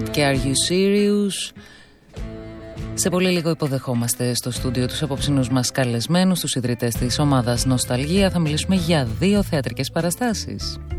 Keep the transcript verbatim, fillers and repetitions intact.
και Are You Serious? Σε πολύ λίγο υποδεχόμαστε στο στούντιο τους απόψινους μας καλεσμένους, τους ιδρυτές της ομάδας Νοσταλγία. Θα μιλήσουμε για δύο θεατρικές παραστάσεις.